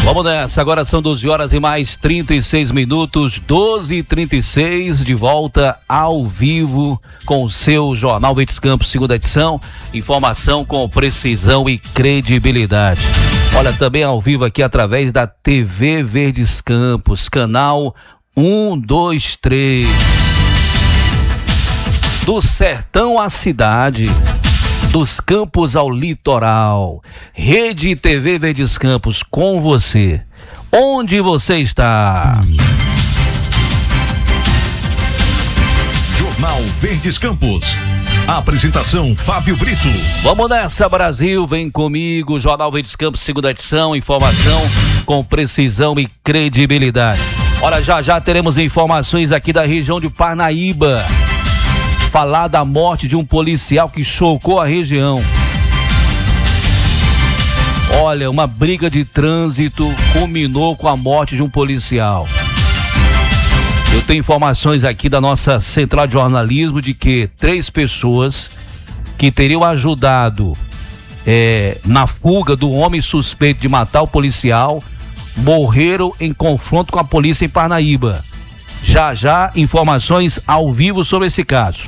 Vamos nessa, agora são 12 horas e mais 36 minutos, 12h36, de volta ao vivo com o seu Jornal Verdes Campos, segunda edição, informação com precisão e credibilidade. Olha, também ao vivo aqui através da TV Verdes Campos, canal 123, do sertão à cidade, dos campos ao litoral. Rede TV Verdes Campos com você. Onde você está? Jornal Verdes Campos. Apresentação Fábio Brito. Vamos nessa, Brasil, vem comigo. Jornal Verdes Campos, segunda edição, informação com precisão e credibilidade. Olha, já teremos informações aqui da região de Parnaíba. Falar da morte de um policial que chocou a região. Olha, uma briga de trânsito culminou com a morte de um policial. Eu tenho informações aqui da nossa central de jornalismo de que 3 pessoas que teriam ajudado na fuga do homem suspeito de matar o policial morreram em confronto com a polícia em Parnaíba. Já informações ao vivo sobre esse caso.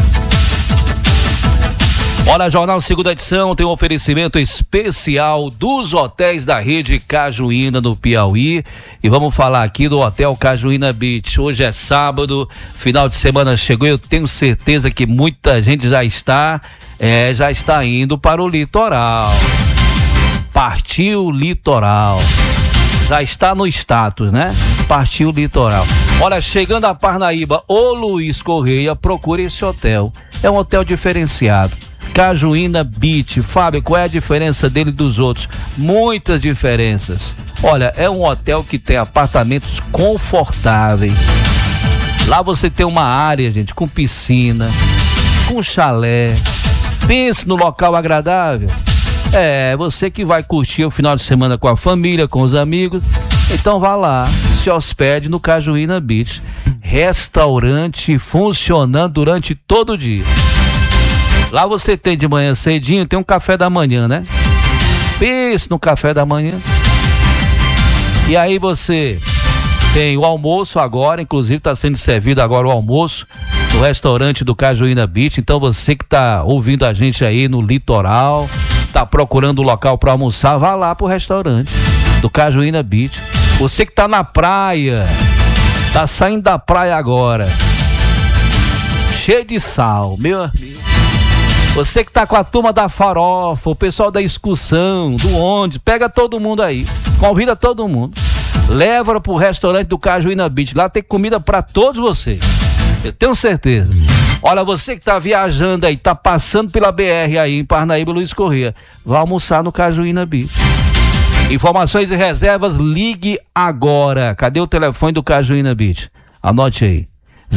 Olha, Jornal Segunda Edição tem um oferecimento especial dos hotéis da rede Cajuína no Piauí. E vamos falar aqui do Hotel Cajuína Beach. Hoje é sábado, final de semana chegou. Eu tenho certeza que muita gente já está indo para o litoral. Partiu litoral. Já está no status, né? Partiu litoral. Olha, chegando a Parnaíba, ô Luiz Correia, procure esse hotel. É um hotel diferenciado. Cajuína Beach. Fábio, qual é a diferença dele dos outros? Muitas diferenças. Olha, é um hotel que tem apartamentos confortáveis. Lá você tem uma área, gente, com piscina, com chalé. Pense no local agradável. É, você que vai curtir o final de semana com a família, com os amigos, então vá lá, se hospede no Cajuína Beach. Restaurante funcionando durante todo o dia. Lá você tem de manhã cedinho, tem um café da manhã, né? Pense no café da manhã. E aí você tem o almoço agora, inclusive está sendo servido agora o almoço no restaurante do Cajuína Beach. Então você que está ouvindo a gente aí no litoral, tá procurando um local para almoçar, vá lá pro restaurante do Cajuína Beach. Você que tá na praia, tá saindo da praia agora, cheio de sal, meu amigo. Você que tá com a turma da farofa, o pessoal da excursão, do ônibus, pega todo mundo aí, convida todo mundo, leva pro restaurante do Cajuína Beach. Lá tem comida para todos vocês, eu tenho certeza. Olha, você que tá viajando aí, tá passando pela BR aí em Parnaíba, Luiz Correia, vai almoçar no Cajuína Beach. Informações e reservas, ligue agora. Cadê o telefone do Cajuína Beach? Anote aí.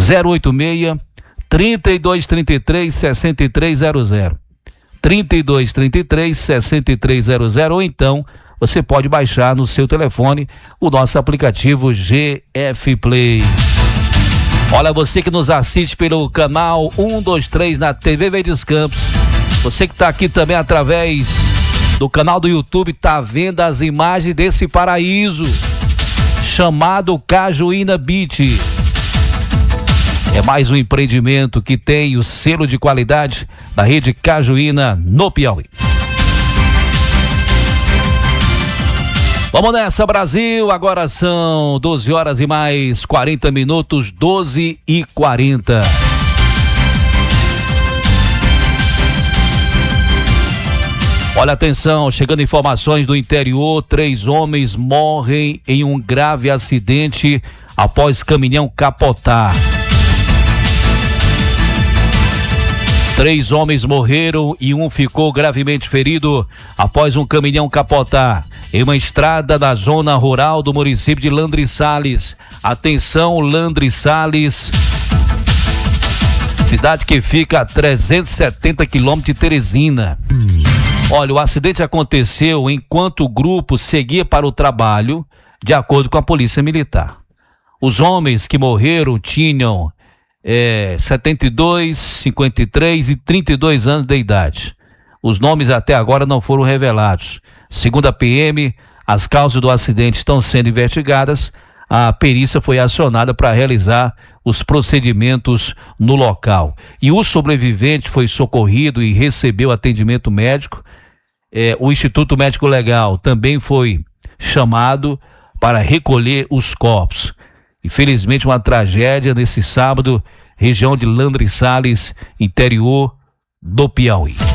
086-3233-6300. 3233-6300. Ou então, você pode baixar no seu telefone o nosso aplicativo GF Play. Olha, você que nos assiste pelo canal 123 na TV Verdes Campos, você que está aqui também através do canal do YouTube, tá vendo as imagens desse paraíso chamado Cajuína Beach. É mais um empreendimento que tem o selo de qualidade da rede Cajuína no Piauí. Vamos nessa, Brasil, agora são 12 horas e mais 40 minutos, 12h40. Olha, atenção, chegando informações do interior, 3 homens morrem em um grave acidente após caminhão capotar. 3 homens morreram e um ficou gravemente ferido após um caminhão capotar em uma estrada da zona rural do município de Landri Sales. Atenção, Landri Sales, cidade que fica a 370 quilômetros de Teresina. Olha, o acidente aconteceu enquanto o grupo seguia para o trabalho, de acordo com a Polícia Militar. Os homens que morreram tinham 72, 53 e 32 anos de idade. Os nomes até agora não foram revelados. Segundo a PM, As causas do acidente estão sendo investigadas. A perícia foi acionada para realizar os procedimentos no local. E o sobrevivente foi socorrido e recebeu atendimento médico. O Instituto Médico Legal também foi chamado para recolher os corpos. Infelizmente, uma tragédia nesse sábado, região de Landre Sales, interior do Piauí.